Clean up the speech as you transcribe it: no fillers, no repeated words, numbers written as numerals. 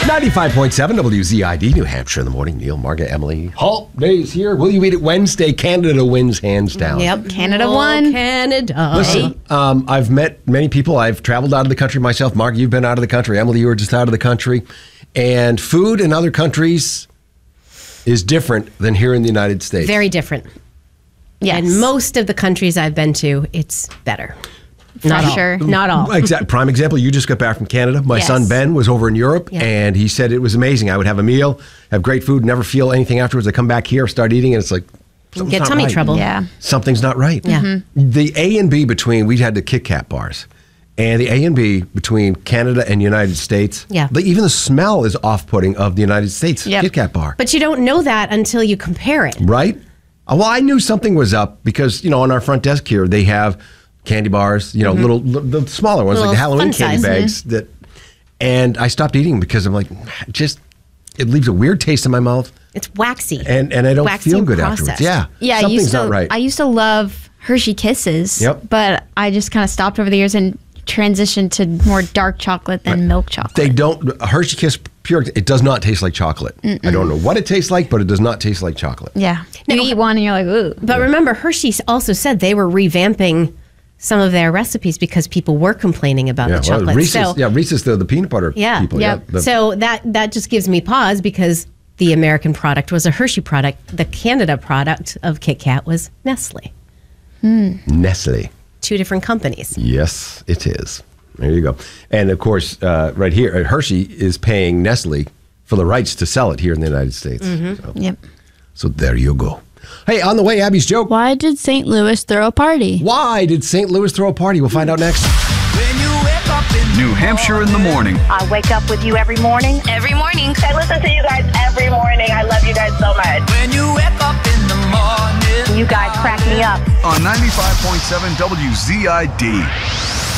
95.7 WZID, New Hampshire in the morning. Neil, Margaret, Emily. Halt days here. Will you eat it Wednesday? Canada wins hands down. Yep, Canada won. Canada. Listen, I've met many people. I've traveled out of the country myself. Mark, you've been out of the country. Emily, you were just out of the country. And food in other countries is different than here in the United States. Very different. Yes. And most of the countries I've been to, it's better. Fresher. Not all. Prime example, you just got back from Canada. My Yes. son Ben was over in Europe, and he said it was amazing. I would have a meal, have great food, never feel anything afterwards. I come back here, start eating, and it's like, something's Get not tummy right. trouble. Yeah. Something's not right. Yeah. The A and B between, we had the Kit Kat bars, and the A and B between Canada and United States, even the smell is off-putting of the United States Kit Kat bar. But you don't know that until you compare it. Right? Well, I knew something was up because, on our front desk here, they have candy bars, little, the smaller ones, like the Halloween candy bags. And I stopped eating because I'm like, it leaves a weird taste in my mouth. It's waxy. And I don't waxy feel good processed. afterwards. Yeah, Something's not right. I used to love Hershey Kisses. Yep. But I just kind of stopped over the years and transitioned to more dark chocolate than milk chocolate. They don't, Hershey Kiss Pure, it does not taste like chocolate. I don't know what it tastes like, but it does not taste like chocolate. Yeah. You eat one and you're like, ooh. But remember, Hershey also said they were revamping some of their recipes because people were complaining about the chocolate. Reese's, Reese's, the peanut butter people. So that just gives me pause because the American product was a Hershey product. The Canada product of Kit Kat was Nestle. Nestle. Two different companies. Yes, it is. There you go. And of course, right here, Hershey is paying Nestle for the rights to sell it here in the United States. So there you go. Hey, on the way, Abby's joke. Why did St. Louis throw a party? Why did St. Louis throw a party? We'll find out next. New Hampshire in the morning. I wake up with you every morning. Every morning. I listen to you guys every morning. I love you guys so much. When you wake up in the morning. You guys crack me up. On 95.7 WZID.